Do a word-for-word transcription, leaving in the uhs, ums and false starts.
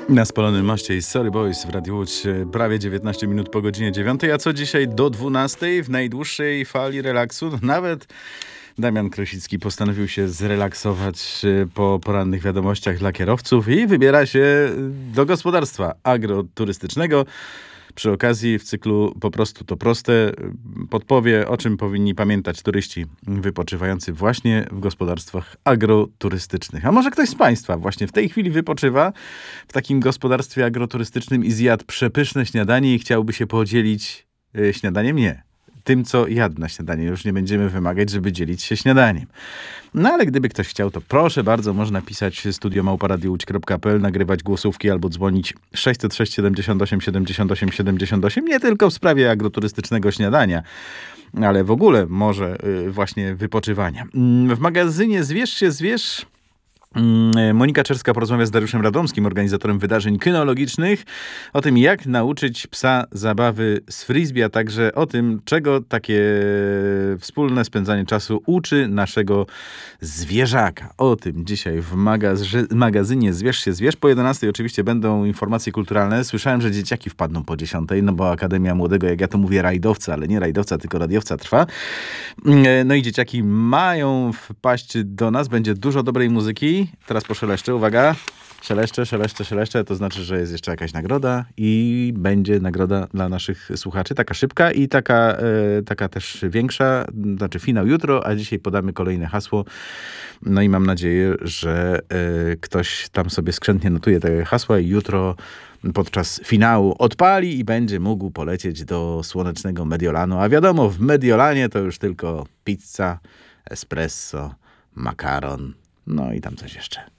Na Spalonym Moście i Sorry Boys w Radiu Łódź prawie dziewiętnaście minut po godzinie dziewiątej, a co dzisiaj do dwunastej w najdłuższej fali relaksu. Nawet Damian Krosicki postanowił się zrelaksować po porannych wiadomościach dla kierowców i wybiera się do gospodarstwa agroturystycznego. Przy okazji w cyklu Po prostu to proste podpowie, o czym powinni pamiętać turyści wypoczywający właśnie w gospodarstwach agroturystycznych. A może ktoś z Państwa właśnie w tej chwili wypoczywa w takim gospodarstwie agroturystycznym i zjadł przepyszne śniadanie i chciałby się podzielić y, śniadaniem? Nie. Tym, co jadł na śniadanie. Już nie będziemy wymagać, żeby dzielić się śniadaniem. No ale gdyby ktoś chciał, to proszę bardzo, można pisać studio małpa radio łódź kropka p l, nagrywać głosówki albo dzwonić sześćset sześć siedemdziesiąt osiem siedemdziesiąt osiem siedemdziesiąt osiem, nie tylko w sprawie agroturystycznego śniadania, ale w ogóle może y, właśnie wypoczywania. W magazynie Zwierz się, zwierz... Monika Czerska porozmawia z Dariuszem Radomskim, organizatorem wydarzeń kynologicznych, o tym, jak nauczyć psa zabawy z frisbee, a także o tym, czego takie wspólne spędzanie czasu uczy naszego zwierzaka. O tym dzisiaj w magaz- magazynie Zwierz się, zwierz. Po jedenastej oczywiście będą informacje kulturalne. Słyszałem, że dzieciaki wpadną po dziesiątej, no bo Akademia Młodego, jak ja to mówię, rajdowca, ale nie rajdowca, tylko radiowca trwa. No i dzieciaki mają wpaść do nas. Będzie dużo dobrej muzyki. Teraz poszeleszczę, uwaga, szeleszczę, szeleszczę, szeleszczę, to znaczy, że jest jeszcze jakaś nagroda i będzie nagroda dla naszych słuchaczy, taka szybka i taka, e, taka też większa, znaczy finał jutro, a dzisiaj podamy kolejne hasło, no i mam nadzieję, że e, ktoś tam sobie skrzętnie notuje te hasła i jutro podczas finału odpali i będzie mógł polecieć do słonecznego Mediolanu, a wiadomo, w Mediolanie to już tylko pizza, espresso, makaron, no i tam coś jeszcze.